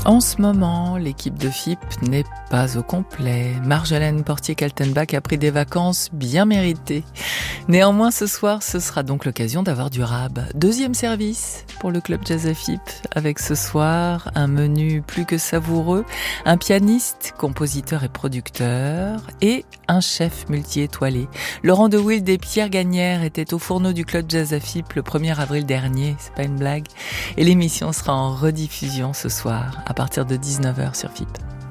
En ce moment, l'équipe de FIP n'est pas au complet. Marjolaine Portier-Kaltenbach a pris des vacances bien méritées. Néanmoins, ce soir, ce sera donc l'occasion d'avoir du rab. Deuxième service pour le club jazz à FIP, avec ce soir un menu plus que savoureux, un pianiste, compositeur et producteur, et un chef multi-étoilé. Laurent De Wild et Pierre Gagnère étaient au fourneau du club jazz à FIP le 1er avril dernier, c'est pas une blague. Et l'émission sera en rediffusion ce soir, à partir de 19h sur FIP.